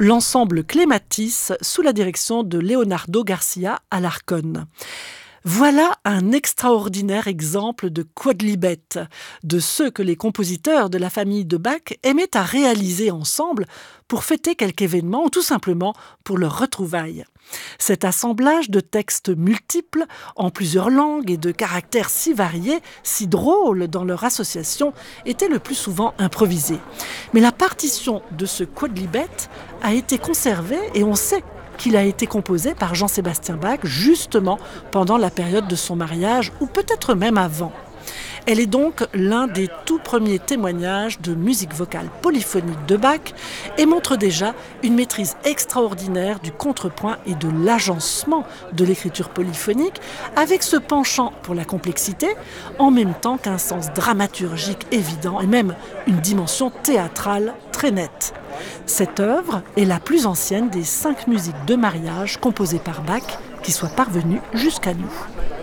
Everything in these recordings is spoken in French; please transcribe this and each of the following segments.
l'ensemble Clématis sous la direction de Leonardo Garcia Alarcón. Voilà un extraordinaire exemple de quodlibet, de ceux que les compositeurs de la famille de Bach aimaient à réaliser ensemble pour fêter quelque événement ou tout simplement pour leur retrouvaille. Cet assemblage de textes multiples, en plusieurs langues et de caractères si variés, si drôles dans leur association, était le plus souvent improvisé. Mais la partition de ce quodlibet a été conservée et on sait qu'il a été composé par Jean-Sébastien Bach justement pendant la période de son mariage ou peut-être même avant. Elle est donc l'un des tout premiers témoignages de musique vocale polyphonique de Bach et montre déjà une maîtrise extraordinaire du contrepoint et de l'agencement de l'écriture polyphonique avec ce penchant pour la complexité en même temps qu'un sens dramaturgique évident et même une dimension théâtrale très nette. Cette œuvre est la plus ancienne des 5 musiques de mariage composées par Bach qui soient parvenues jusqu'à nous.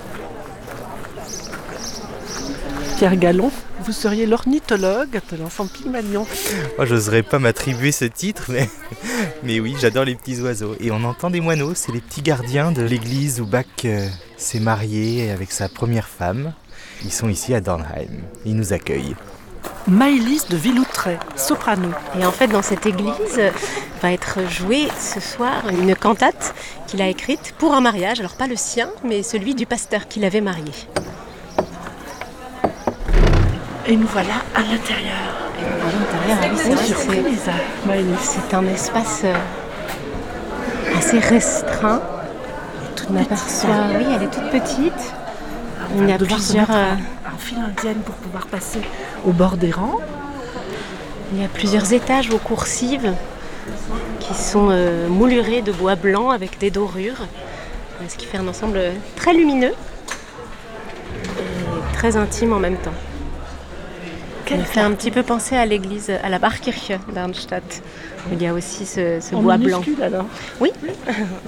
Pierre Gallon, vous seriez l'ornithologue de l'enfant Pygmalion. Moi, je n'oserais pas m'attribuer ce titre, mais oui, j'adore les petits oiseaux. Et on entend des moineaux, c'est les petits gardiens de l'église où Bach s'est marié avec sa première femme. Ils sont ici à Dornheim, ils nous accueillent. Maëlys de Villoutret, soprano. Et en fait, dans cette église va être jouée ce soir une cantate qu'il a écrite pour un mariage. Alors pas le sien, mais celui du pasteur qu'il avait marié. Et nous voilà à l'intérieur. C'est un espace assez restreint. On aperçoit, oui, elle est toute petite. Il y a plusieurs en file indienne pour pouvoir passer au bord des rangs. Il y a plusieurs étages aux coursives qui sont moulurés de bois blanc avec des dorures, ce qui fait un ensemble très lumineux et très intime en même temps. Ça me fait un petit peu penser à l'église, à la Barkirche d'Arnstadt, où il y a aussi ce bois blanc. Alors. Oui,